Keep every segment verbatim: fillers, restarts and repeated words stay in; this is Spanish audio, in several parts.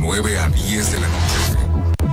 nueve a diez de la noche.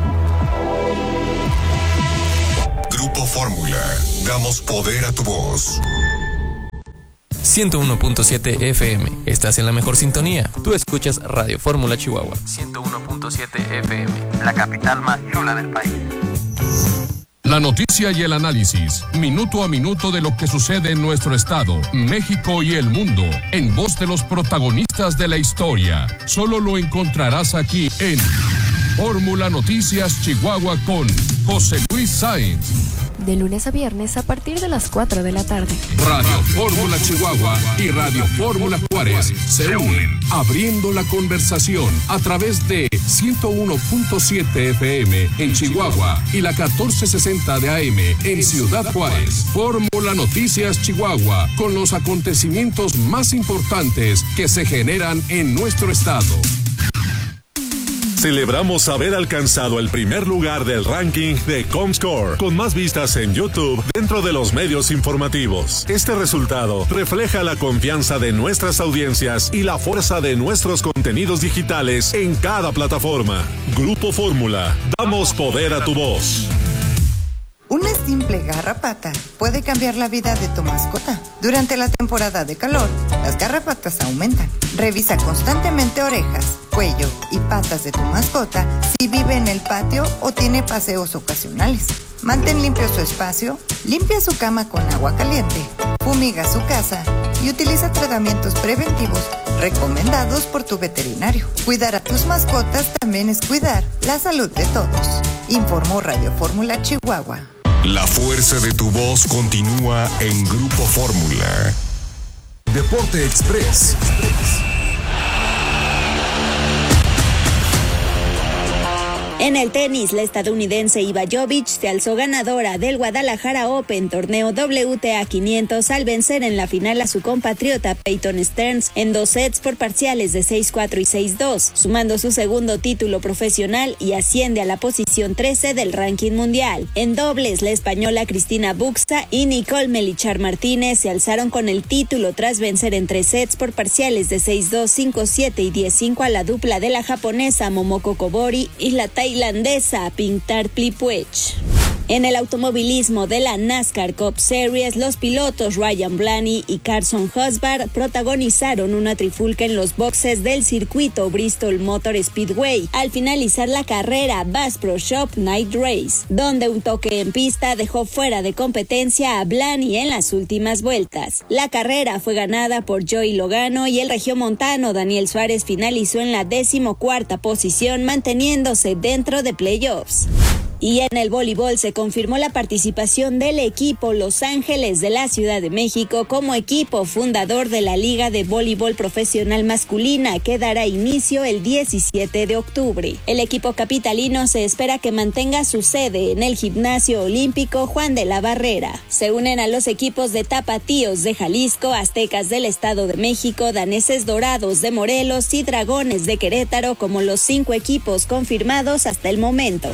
Grupo Fórmula, damos poder a tu voz. ciento uno punto siete F M, estás en la mejor sintonía. Tú escuchas Radio Fórmula Chihuahua. ciento uno punto siete F M, la capital más chula del país. La noticia y el análisis, minuto a minuto de lo que sucede en nuestro estado, México y el mundo, en voz de los protagonistas de la historia. Solo lo encontrarás aquí en Fórmula Noticias Chihuahua con José Luis Sáenz. De lunes a viernes a partir de las cuatro de la tarde. Radio Fórmula Chihuahua y Radio Fórmula Juárez se unen, abriendo la conversación a través de ciento uno punto siete F M en Chihuahua y la catorce sesenta de A M en Ciudad Juárez. Fórmula Noticias Chihuahua, con los acontecimientos más importantes que se generan en nuestro estado. Celebramos haber alcanzado el primer lugar del ranking de Comscore, con más vistas en YouTube dentro de los medios informativos. Este resultado refleja la confianza de nuestras audiencias y la fuerza de nuestros contenidos digitales en cada plataforma. Grupo Fórmula, damos poder a tu voz. Una simple garrapata puede cambiar la vida de tu mascota. Durante la temporada de calor, las garrapatas aumentan. Revisa constantemente orejas, cuello y patas de tu mascota si vive en el patio o tiene paseos ocasionales. Mantén limpio su espacio, limpia su cama con agua caliente, fumiga su casa y utiliza tratamientos preventivos recomendados por tu veterinario. Cuidar a tus mascotas también es cuidar la salud de todos. Informó Radio Fórmula Chihuahua. La fuerza de tu voz continúa en Grupo Fórmula. Deporte Express. En el tenis, la estadounidense Iva Jovic se alzó ganadora del Guadalajara Open torneo W T A quinientos al vencer en la final a su compatriota Peyton Stearns en dos sets por parciales de seis cuatro y seis dos, sumando su segundo título profesional y asciende a la posición trece del ranking mundial. En dobles, la española Cristina Buxa y Nicole Melichar Martínez se alzaron con el título tras vencer en tres sets por parciales de seis dos, cinco siete y diez cinco a la dupla de la japonesa Momoko Kobori y la tailandesa Pintar Plipuech. En el automovilismo de la NASCAR Cup Series, los pilotos Ryan Blaney y Carson Hosbar protagonizaron una trifulca en los boxes del circuito Bristol Motor Speedway al finalizar la carrera Bass Pro Shop Night Race, donde un toque en pista dejó fuera de competencia a Blaney en las últimas vueltas. La carrera fue ganada por Joey Logano y el regiomontano Daniel Suárez finalizó en la decimocuarta posición, manteniéndose dentro de playoffs. Y en el voleibol se confirmó la participación del equipo Los Ángeles de la Ciudad de México como equipo fundador de la Liga de Voleibol Profesional Masculina, que dará inicio el diecisiete de octubre. El equipo capitalino se espera que mantenga su sede en el Gimnasio Olímpico Juan de la Barrera. Se unen a los equipos de Tapatíos de Jalisco, Aztecas del Estado de México, Daneses Dorados de Morelos y Dragones de Querétaro como los cinco equipos confirmados hasta el momento.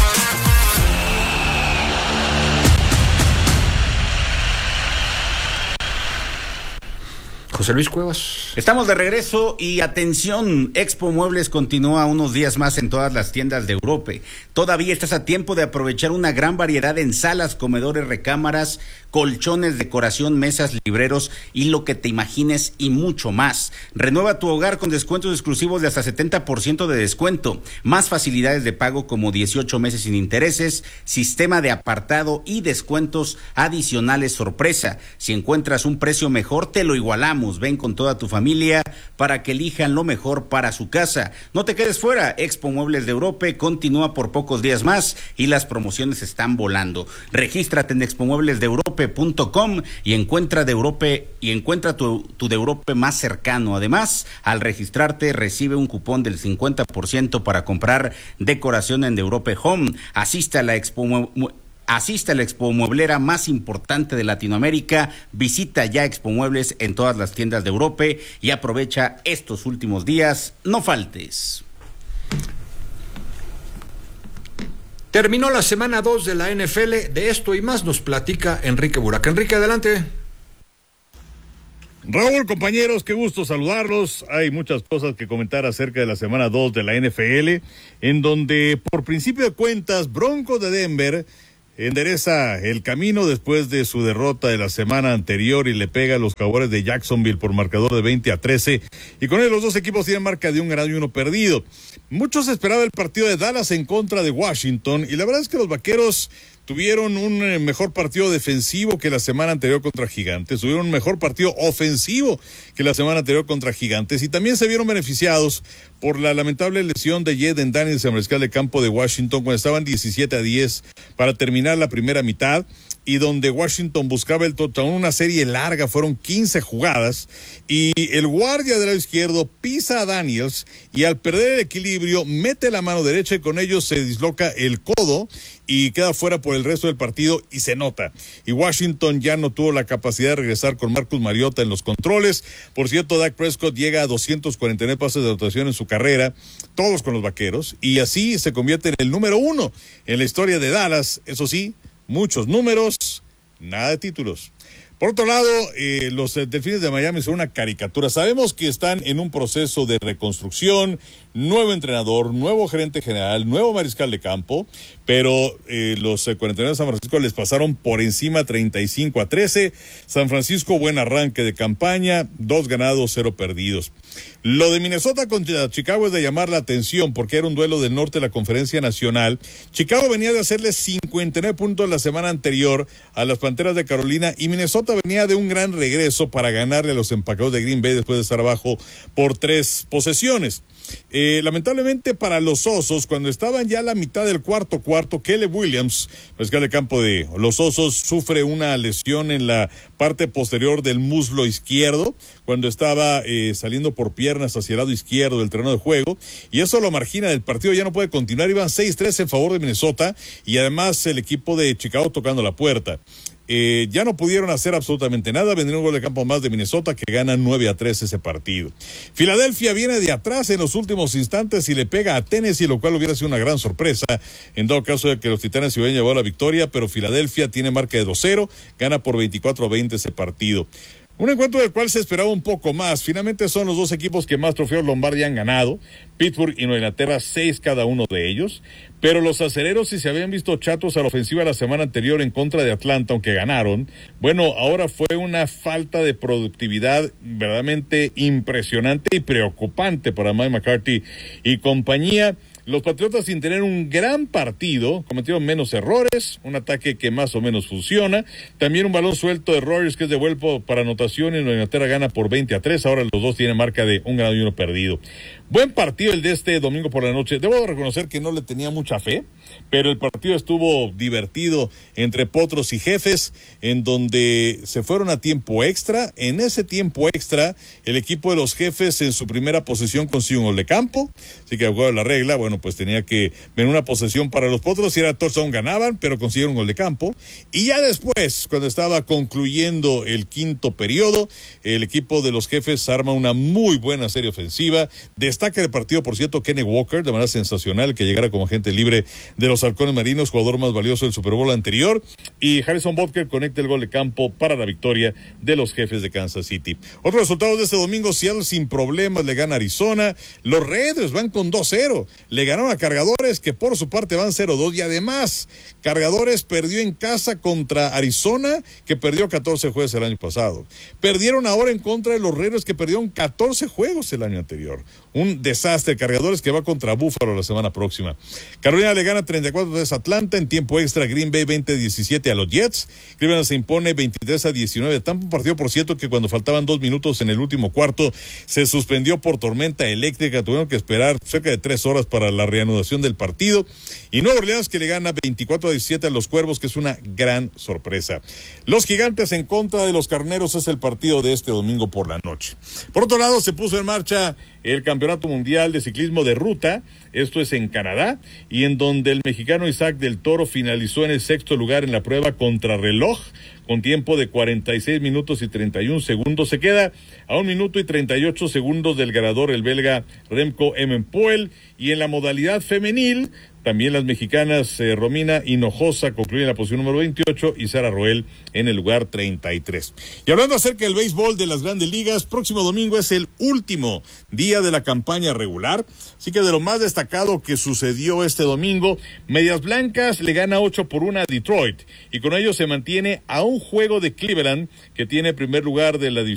José Luis Cuevas. Estamos de regreso y atención, Expo Muebles continúa unos días más en todas las tiendas de Europa. Todavía estás a tiempo de aprovechar una gran variedad en salas, comedores, recámaras, colchones, decoración, mesas, libreros y lo que te imagines y mucho más. Renueva tu hogar con descuentos exclusivos de hasta setenta por ciento de descuento, más facilidades de pago como dieciocho meses sin intereses, sistema de apartado y descuentos adicionales sorpresa. Si encuentras un precio mejor, te lo igualamos. Ven con toda tu familia para que elijan lo mejor para su casa. No te quedes fuera, Expo Muebles de Europa continúa por pocos días más y las promociones están volando. Regístrate en expo muebles de europa punto com y encuentra de Europa y encuentra tu, tu de Europa más cercano. Además, al registrarte recibe un cupón del cincuenta por ciento para comprar decoración en de Europa Home. Asiste a la Expo Muebles Asiste a la Expo Mueblera más importante de Latinoamérica, visita ya Expo Muebles en todas las tiendas de Europa y aprovecha estos últimos días, no faltes. Terminó la semana dos de la N F L, de esto y más nos platica Enrique Buraca. Enrique, adelante. Raúl, compañeros, qué gusto saludarlos. Hay muchas cosas que comentar acerca de la semana dos de la N F L, en donde, por principio de cuentas, Broncos de Denver endereza el camino después de su derrota de la semana anterior y le pega a los Jaguares de Jacksonville por marcador de veinte a trece. Y con él los dos equipos tienen marca de un ganado y uno perdido. Muchos esperaban el partido de Dallas en contra de Washington, y la verdad es que los Vaqueros tuvieron un mejor partido defensivo que la semana anterior contra Gigantes, tuvieron un mejor partido ofensivo que la semana anterior contra Gigantes, y también se vieron beneficiados por la lamentable lesión de Jaden Daniels en el mariscal de campo de Washington cuando estaban diecisiete a diez para terminar la primera mitad, y donde Washington buscaba el touchdown, una serie larga, fueron quince jugadas, y el guardia del lado izquierdo pisa a Daniels, y al perder el equilibrio, mete la mano derecha y con ello se disloca el codo, y queda fuera por el resto del partido, y se nota. Y Washington ya no tuvo la capacidad de regresar con Marcus Mariota en los controles. Por cierto, Dak Prescott llega a doscientos cuarenta y nueve pases de anotación en su carrera, todos con los Vaqueros, y así se convierte en el número uno en la historia de Dallas. Eso sí, muchos números, nada de títulos. Por otro lado, eh, los Delfines de Miami son una caricatura. Sabemos que están en un proceso de reconstrucción, nuevo entrenador, nuevo gerente general, nuevo mariscal de campo, pero eh, los eh, cuarenta y nueve de San Francisco les pasaron por encima treinta y cinco a trece. San Francisco, buen arranque de campaña, dos ganados, cero perdidos. Lo de Minnesota contra Chicago es de llamar la atención porque era un duelo del norte de la Conferencia Nacional. Chicago venía de hacerle cincuenta y nueve puntos la semana anterior a las Panteras de Carolina, y Minnesota venía de un gran regreso para ganarle a los empacados de Green Bay después de estar abajo por tres posesiones. Eh, lamentablemente para los Osos, cuando estaban ya a la mitad del cuarto cuarto, Caleb Williams, mariscal de campo de los Osos, sufre una lesión en la parte posterior del muslo izquierdo, cuando estaba eh, saliendo por piernas hacia el lado izquierdo del terreno de juego, y eso lo margina del partido, ya no puede continuar. Iban seis tres en favor de Minnesota, y además el equipo de Chicago tocando la puerta. Eh, ya no pudieron hacer absolutamente nada. Vendría un gol de campo más de Minnesota, que gana nueve a tres ese partido. Filadelfia viene de atrás en los últimos instantes y le pega a Tennessee, lo cual hubiera sido una gran sorpresa en dado caso de que los Titanes se hubieran llevado la victoria, pero Filadelfia tiene marca de dos cero, gana por veinticuatro a veinte ese partido. Un encuentro del cual se esperaba un poco más. Finalmente son los dos equipos que más trofeos Lombardi han ganado, Pittsburgh y Nueva Inglaterra, seis cada uno de ellos. Pero los acereros, si se habían visto chatos a la ofensiva la semana anterior en contra de Atlanta, aunque ganaron, bueno, ahora fue una falta de productividad verdaderamente impresionante y preocupante para Mike McCarthy y compañía. Los Patriotas, sin tener un gran partido, cometieron menos errores, un ataque que más o menos funciona, también un balón suelto de Rodgers que es devuelto para anotación, y Nueva Inglaterra gana por veinte a tres, ahora los dos tienen marca de un ganado y uno perdido. Buen partido el de este domingo por la noche. Debo reconocer que no le tenía mucha fe, pero el partido estuvo divertido entre Potros y Jefes, en donde se fueron a tiempo extra. En ese tiempo extra, el equipo de los Jefes en su primera posesión consiguió un gol de campo, así que jugaba la regla, bueno, pues tenía que ver una posesión para los Potros, si era touchdown ganaban, pero consiguieron un gol de campo. Y ya después, cuando estaba concluyendo el quinto periodo, el equipo de los Jefes arma una muy buena serie ofensiva. Destaca el partido, por cierto, Kenny Walker, de manera sensacional, que llegara como agente libre de los Halcones Marinos, jugador más valioso del Super Bowl anterior, y Harrison Butker conecta el gol de campo para la victoria de los Jefes de Kansas City. Otros resultados de este domingo: Seattle sin problemas le gana a Arizona, los Raiders van con dos cero, le ganaron a Cargadores, que por su parte van cero dos, y además Cargadores perdió en casa contra Arizona, que perdió catorce juegos el año pasado. Perdieron ahora en contra de los Raiders, que perdieron catorce juegos el año anterior. Un desastre. Cargadores que va contra Buffalo la semana próxima. Carolina le gana treinta y cuatro a tres a Atlanta. En tiempo extra, Green Bay veinte a diecisiete a los Jets. Cleveland se impone veintitrés a diecinueve. Tampa, un partido, por cierto, que cuando faltaban dos minutos en el último cuarto se suspendió por tormenta eléctrica. Tuvieron que esperar cerca de tres horas para la reanudación del partido. Y Nueva Orleans, que le gana veinticuatro a diecisiete a los Cuervos, que es una gran sorpresa. Los Gigantes en contra de los Carneros es el partido de este domingo por la noche. Por otro lado, se puso en marcha el Campeonato Mundial de Ciclismo de Ruta, esto es en Canadá, y en donde el mexicano Isaac del Toro finalizó en el sexto lugar en la prueba contrarreloj, con tiempo de cuarenta y seis minutos y treinta y un segundos. Se queda a un minuto y treinta y ocho segundos del ganador, el belga Remco Evenepoel. Y en la modalidad femenil, También las mexicanas eh, Romina Hinojosa concluyen la posición número veintiocho y Sara Roel en el lugar treinta y tres. Y hablando acerca del béisbol de las grandes ligas, próximo domingo es el último día de la campaña regular, así que de lo más destacado que sucedió este domingo, Medias Blancas le gana ocho por uno a Detroit y con ello se mantiene a un juego de Cleveland, que tiene primer lugar de la división